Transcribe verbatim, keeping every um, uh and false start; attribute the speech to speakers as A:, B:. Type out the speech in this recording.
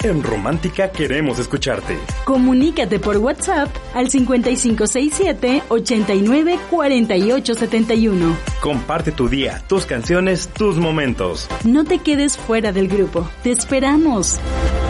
A: En Romántica queremos escucharte.
B: Comunícate por WhatsApp al cincuenta y cinco sesenta y siete, ochenta y nueve, cuarenta y ocho setenta y uno.
A: Comparte tu día, tus canciones, tus momentos.
B: No te quedes fuera del grupo. Te esperamos.